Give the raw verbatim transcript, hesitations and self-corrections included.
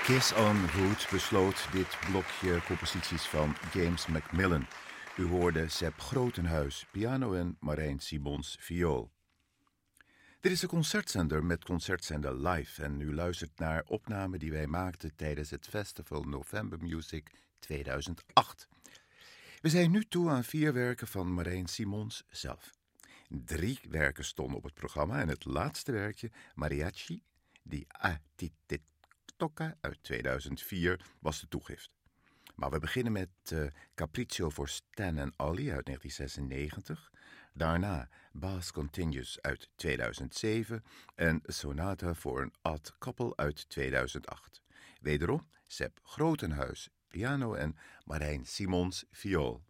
Kiss on Wood besloot dit blokje composities van James Macmillan. U hoorde Sepp Grotenhuis, piano en Marijn Simons, viool. Dit is de concertzender met Concertzender Live en u luistert naar opnamen die wij maakten tijdens het festival November Music tweeduizend acht. We zijn nu toe aan vier werken van Marijn Simons zelf. Drie werken stonden op het programma en het laatste werkje, Mariachi, di Atitocca uit tweeduizend vier, was de toegift. Maar we beginnen met uh, Capriccio voor Stan en Ollie uit negentien zesennegentig. Daarna Bass Continues uit tweeduizend zeven en Sonata voor een Odd Couple uit tweeduizend acht. Wederom Sepp Grotenhuis, piano en Marijn Simons, viool.